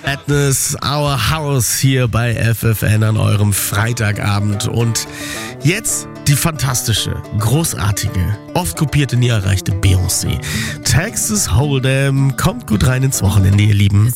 Madness, Our House hier bei FFN an eurem Freitagabend. Und jetzt die fantastische, großartige, oft kopierte, nie erreichte Beyoncé. Texas Hold'em kommt gut rein ins Wochenende, ihr Lieben.